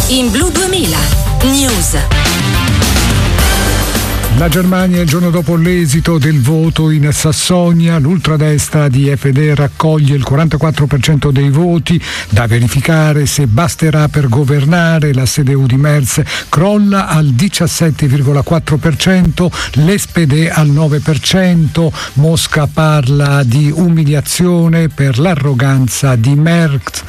in Blu 2000 News. La Germania, il giorno dopo l'esito del voto in Sassonia, l'ultradestra di FD raccoglie il 44% dei voti, da verificare se basterà per governare. La CDU di Merz crolla al 17,4%, l'SPD al 9%. Mosca parla di umiliazione per l'arroganza di Merz.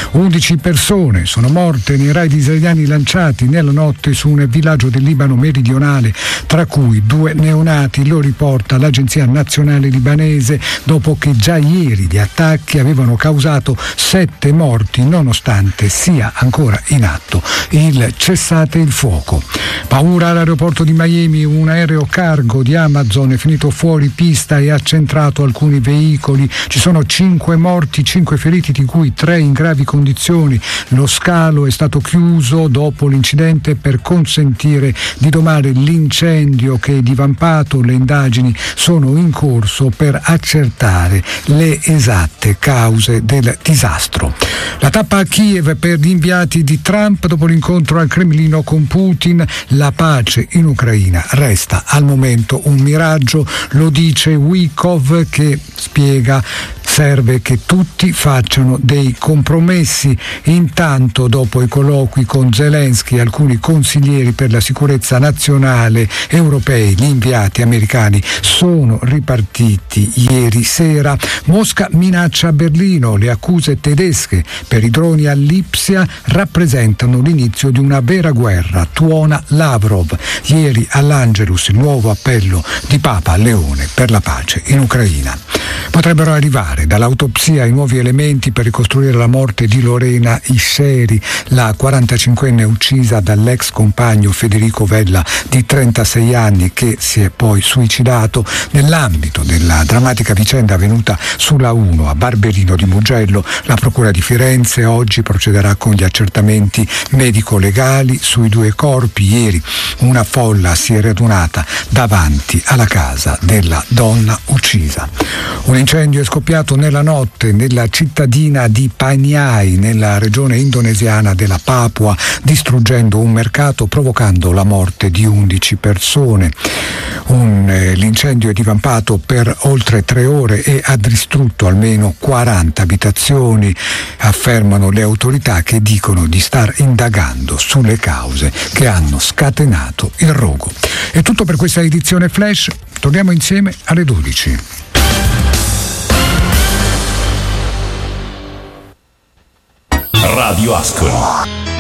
11 persone sono morte nei raid israeliani lanciati nella notte su un villaggio del Libano meridionale, tra cui 2 neonati, lo riporta l'Agenzia Nazionale Libanese, dopo che già ieri gli attacchi avevano causato 7 morti, nonostante sia ancora in atto il cessate il fuoco. Paura all'aeroporto di Miami, un aereo cargo di Amazon è finito fuori pista e ha centrato alcuni veicoli. Ci sono 5 morti, 5 feriti, di cui 3 in gravi condizioni. Lo scalo è stato chiuso dopo l'incidente per consentire di domare l'incendio che è divampato. Le indagini sono in corso per accertare le esatte cause del disastro. La tappa a Kiev per gli inviati di Trump dopo l'incontro al Cremlino con Putin. La pace in Ucraina resta al momento un miraggio, lo dice Wikov, che spiega serve che tutti facciano dei compromessi. Intanto, dopo i colloqui con Zelensky, alcuni consiglieri per la sicurezza nazionale europei, gli inviati americani, sono ripartiti ieri sera. Mosca minaccia Berlino. Le accuse tedesche per i droni a Lipsia rappresentano l'inizio di una vera guerra, tuona Lavrov. Ieri all'Angelus il nuovo appello di Papa Leone per la pace in Ucraina. Potrebbero arrivare dall'autopsia i nuovi elementi per ricostruire la morte di Lorena Isceri, la 45enne uccisa dall'ex compagno Federico Vella di 36 anni, che si è poi suicidato nell'ambito della drammatica vicenda avvenuta sulla 1 a Barberino di Mugello. La procura di Firenze oggi procederà con gli accertamenti medico-legali sui 2 corpi. Ieri una folla si è radunata davanti alla casa della donna uccisa. Un incendio è scoppiato nella notte nella cittadina di Paniai, nella regione indonesiana della Papua, distruggendo un mercato, provocando la morte di 11 persone. L'incendio è divampato per oltre 3 ore e ha distrutto almeno 40 abitazioni, affermano le autorità, che dicono di star indagando sulle cause che hanno scatenato il rogo. È tutto per questa edizione Flash, torniamo insieme alle 12. Radio Ascoli.